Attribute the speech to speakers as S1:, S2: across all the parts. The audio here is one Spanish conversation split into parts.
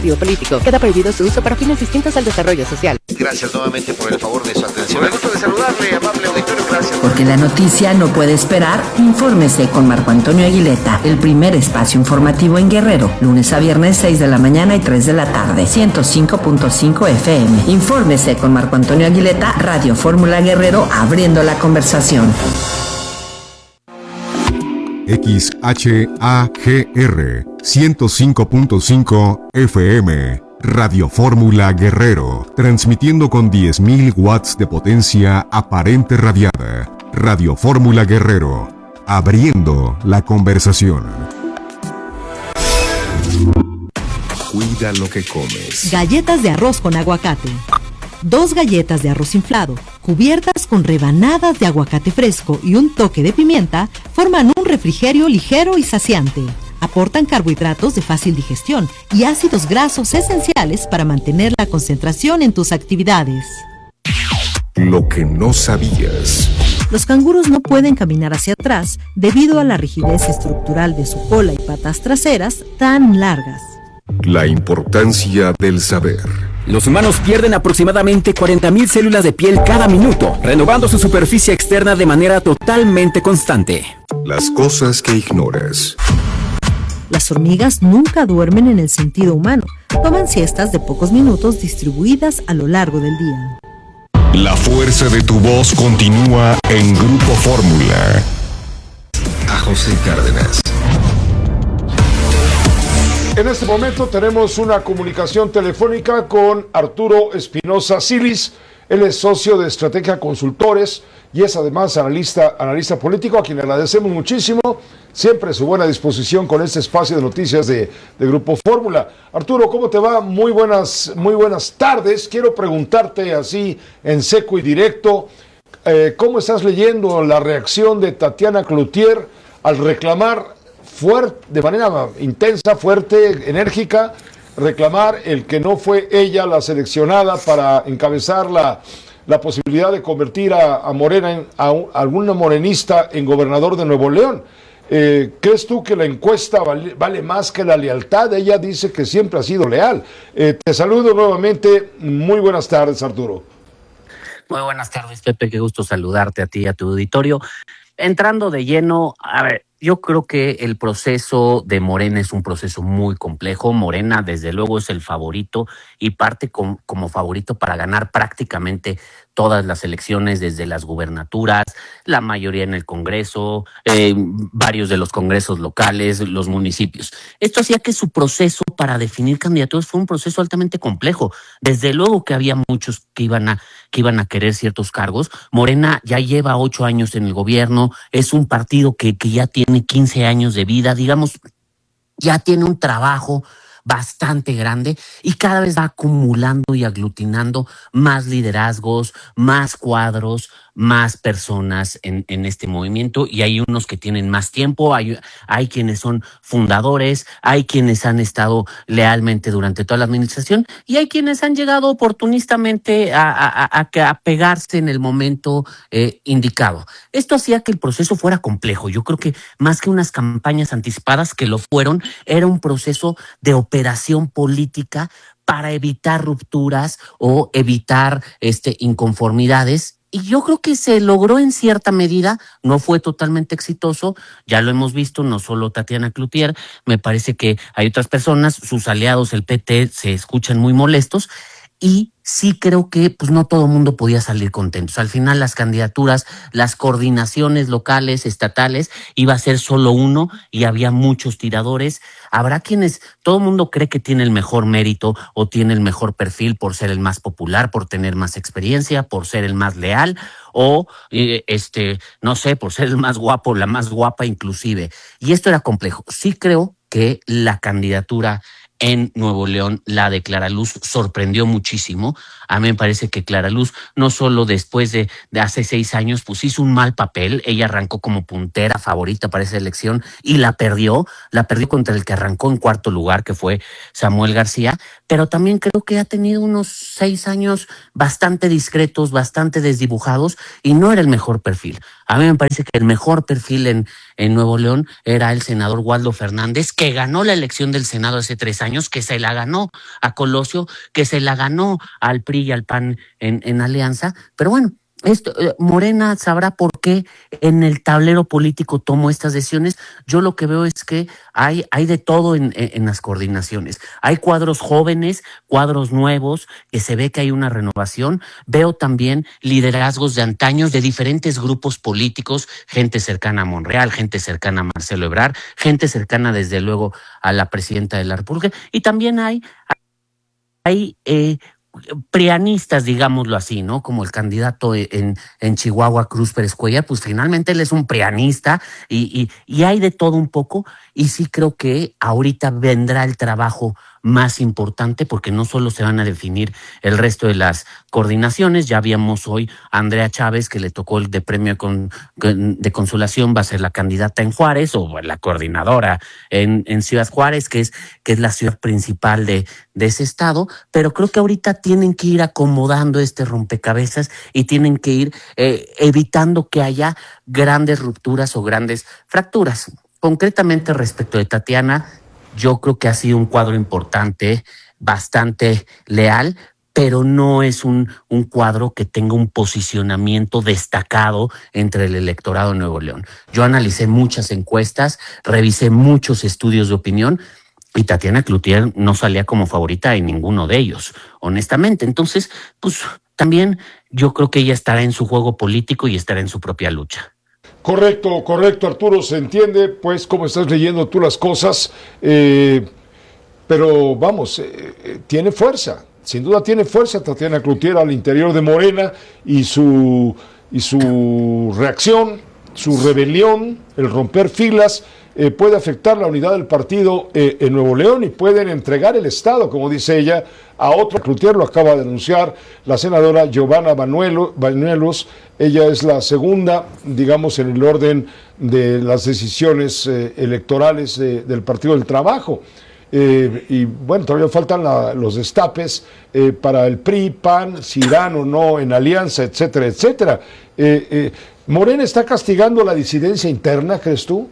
S1: político. Queda prohibido su uso para fines distintos al desarrollo social.
S2: Gracias nuevamente por el favor de su atención. Me gusto de saludarle, amable auditorio, gracias.
S3: Porque la noticia no puede esperar, infórmese con Marco Antonio Aguileta, el primer espacio informativo en Guerrero, lunes a viernes 6 de la mañana y 3 de la tarde, 105.5 FM. Infórmese con Marco Antonio Aguileta, Radio Fórmula Guerrero, abriendo la conversación.
S4: XHAGR 105.5 FM, Radio Fórmula Guerrero, transmitiendo con 10.000 watts de potencia aparente radiada. Radio Fórmula Guerrero, abriendo la conversación. Cuida lo que comes.
S5: Galletas de arroz con aguacate. 2 galletas de arroz inflado, cubiertas con rebanadas de aguacate fresco y un toque de pimienta, forman un refrigerio ligero y saciante. Aportan carbohidratos de fácil digestión y ácidos grasos esenciales para mantener la concentración en tus actividades.
S4: Lo que no sabías.
S5: Los canguros no pueden caminar hacia atrás debido a la rigidez estructural de su cola y patas traseras tan largas.
S4: La importancia del saber.
S6: Los humanos pierden aproximadamente 40.000 células de piel cada minuto, renovando su superficie externa de manera totalmente constante.
S4: Las cosas que ignoras.
S5: Las hormigas nunca duermen en el sentido humano. Toman siestas de pocos minutos distribuidas a lo largo del día.
S4: La fuerza de tu voz continúa en Grupo Fórmula. A José Cárdenas.
S7: En este momento tenemos una comunicación telefónica con Arturo Espinosa Silis. Él es socio de Estrategia Consultores y es además analista político, a quien le agradecemos muchísimo siempre su buena disposición con este espacio de noticias de Grupo Fórmula. Arturo, ¿cómo te va? Muy buenas tardes. Quiero preguntarte así en seco y directo, ¿cómo estás leyendo la reacción de Tatiana Cloutier al reclamar de manera intensa, fuerte, enérgica, reclamar el que no fue ella la seleccionada para encabezar la posibilidad de convertir a Morena, a alguna morenista en gobernador de Nuevo León? ¿Crees tú que la encuesta vale más que la lealtad? Ella dice que siempre ha sido leal. Te saludo nuevamente. Muy buenas tardes, Arturo.
S8: Muy buenas tardes, Pepe. Qué gusto saludarte a ti y a tu auditorio. Entrando de lleno, a ver, yo creo que el proceso de Morena es un proceso muy complejo. Morena, desde luego, es el favorito y parte como favorito para ganar prácticamente todas las elecciones, desde las gubernaturas, la mayoría en el Congreso, varios de los congresos locales, los municipios. Esto hacía que su proceso para definir candidaturas fue un proceso altamente complejo. Desde luego que había muchos que iban a querer ciertos cargos. Morena ya lleva 8 años en el gobierno, es un partido que ya tiene 15 años de vida, digamos, ya tiene un trabajo bastante grande y cada vez va acumulando y aglutinando más liderazgos, más cuadros, más personas en este movimiento, y hay unos que tienen más tiempo, hay quienes son fundadores, hay quienes han estado lealmente durante toda la administración y hay quienes han llegado oportunistamente a pegarse en el momento indicado. Esto hacía que el proceso fuera complejo. Yo creo que más que unas campañas anticipadas, que lo fueron, era un proceso de operación política para evitar rupturas o evitar inconformidades. Y yo creo que se logró en cierta medida, no fue totalmente exitoso, ya lo hemos visto, no solo Tatiana Cloutier, me parece que hay otras personas, sus aliados, el PT, se escuchan muy molestos, y sí creo que pues no todo el mundo podía salir contentos. Al final las candidaturas, las coordinaciones locales, estatales, iba a ser solo uno y había muchos tiradores. Habrá quienes, todo el mundo cree que tiene el mejor mérito o tiene el mejor perfil por ser el más popular, por tener más experiencia, por ser el más leal o, no sé, por ser el más guapo, la más guapa inclusive. Y esto era complejo. Sí creo que la candidatura en Nuevo León, la de Clara Luz, sorprendió muchísimo. A mí me parece que Clara Luz, no solo después de hace 6 años, pues hizo un mal papel. Ella arrancó como puntera favorita para esa elección y la perdió contra el que arrancó en 4º lugar, que fue Samuel García, pero también creo que ha tenido unos 6 años bastante discretos, bastante desdibujados, y no era el mejor perfil. A mí me parece que el mejor perfil en Nuevo León era el senador Waldo Fernández, que ganó la elección del Senado hace 3 años, años, que se la ganó a Colosio, que se la ganó al PRI y al PAN en alianza, pero bueno, Morena sabrá por qué en el tablero político tomó estas decisiones. Yo lo que veo es que hay de todo en las coordinaciones. Hay cuadros jóvenes, cuadros nuevos, que se ve que hay una renovación. Veo también liderazgos de antaños de diferentes grupos políticos, gente cercana a Monreal, gente cercana a Marcelo Ebrard, gente cercana desde luego a la presidenta de la República, y también hay prianistas, digámoslo así, ¿no? Como el candidato en Chihuahua, Cruz Pérez Cuellar, pues finalmente él es un prianista y hay de todo un poco, y sí creo que ahorita vendrá el trabajo más importante, porque no solo se van a definir el resto de las coordinaciones. Ya vimos hoy a Andrea Chávez, que le tocó el de premio de consolación, va a ser la candidata en Juárez, o la coordinadora en Ciudad Juárez, que es la ciudad principal de ese estado, pero creo que ahorita tienen que ir acomodando este rompecabezas y tienen que ir evitando que haya grandes rupturas o grandes fracturas. Concretamente respecto de Tatiana, yo creo que ha sido un cuadro importante, bastante leal, pero no es un cuadro que tenga un posicionamiento destacado entre el electorado de Nuevo León. Yo analicé muchas encuestas, revisé muchos estudios de opinión, y Tatiana Cloutier no salía como favorita en ninguno de ellos, honestamente. Entonces, pues también yo creo que ella estará en su juego político y estará en su propia lucha.
S7: Correcto, Arturo, se entiende, pues, cómo estás leyendo tú las cosas, pero vamos, tiene fuerza, sin duda tiene fuerza Tatiana Cloutier al interior de Morena, y su reacción, su rebelión, el romper filas, puede afectar la unidad del partido en Nuevo León, y pueden entregar el Estado, como dice ella, a otro. Cloutier lo acaba de anunciar la senadora Giovanna Bañuelos. Ella es la segunda, digamos, en el orden de las decisiones electorales del Partido del Trabajo. Y bueno, todavía faltan los destapes para el PRI, PAN, si irán o no en alianza, etcétera, etcétera. ¿Morena está castigando la disidencia interna, crees tú?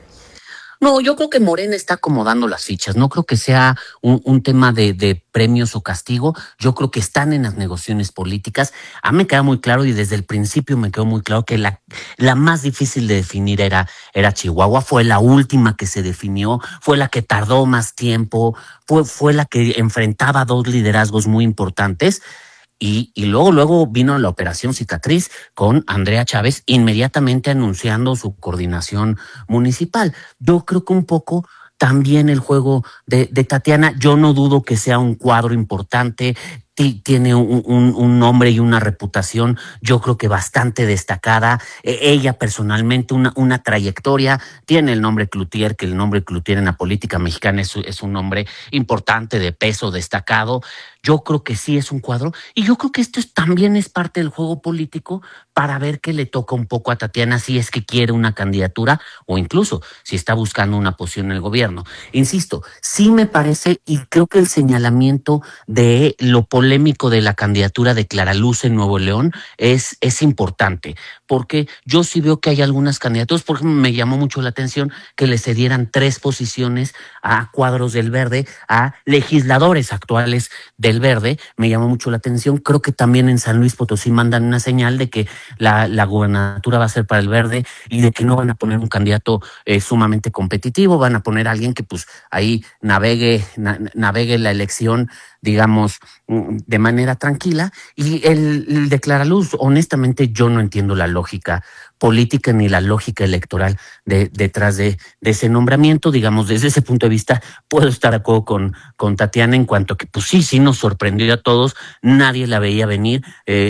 S8: No, yo creo que Morena está acomodando las fichas. No creo que sea un tema de premios o castigo. Yo creo que están en las negociaciones políticas. A mí me queda muy claro, y desde el principio me quedó muy claro, que la más difícil de definir era Chihuahua. Fue la última que se definió, fue la que tardó más tiempo, fue la que enfrentaba dos liderazgos muy importantes. Y luego vino la operación cicatriz con Andrea Chávez, inmediatamente anunciando su coordinación municipal. Yo creo que un poco también el juego de Tatiana, yo no dudo que sea un cuadro importante, tiene un nombre y una reputación, yo creo que bastante destacada. Ella personalmente, una trayectoria, tiene el nombre Cloutier, que el nombre Cloutier en la política mexicana es un nombre importante, de peso, destacado. Yo creo que sí es un cuadro, y yo creo que esto también es parte del juego político, para ver qué le toca un poco a Tatiana, si es que quiere una candidatura, o incluso si está buscando una posición en el gobierno. Insisto, sí me parece, y creo que el señalamiento de lo polémico de la candidatura de Clara Luz en Nuevo León es importante, porque yo sí veo que hay algunas candidaturas. Por ejemplo, me llamó mucho la atención que le cedieran 3 posiciones a cuadros del Verde, a legisladores actuales del Verde. Me llamó mucho la atención. Creo que también en San Luis Potosí mandan una señal de que la gubernatura va a ser para el Verde, y de que no van a poner un candidato sumamente competitivo, van a poner a alguien que pues ahí navegue la elección, digamos, de manera tranquila. Y el de Clara Luz, honestamente, yo no entiendo la lógica política ni la lógica electoral detrás de ese nombramiento. Digamos, desde ese punto de vista puedo estar de acuerdo con Tatiana, en cuanto a que pues sí nos sorprendió a todos, nadie la veía venir,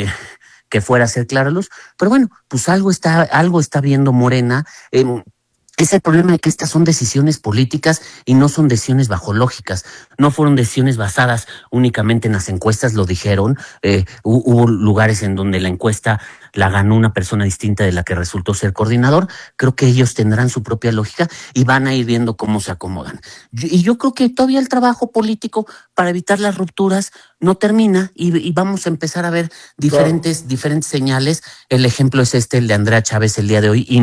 S8: que fuera a ser Clara Luz, pero bueno, pues algo está viendo Morena. Es el problema de que estas son decisiones políticas y no son decisiones bajo lógicas. No fueron decisiones basadas únicamente en las encuestas, lo dijeron. Hubo lugares en donde la encuesta la ganó una persona distinta de la que resultó ser coordinador. Creo que ellos tendrán su propia lógica y van a ir viendo cómo se acomodan. Y yo creo que todavía el trabajo político para evitar las rupturas no termina, y vamos a empezar a ver diferentes señales. El ejemplo es el de Andrea Chávez el día de hoy,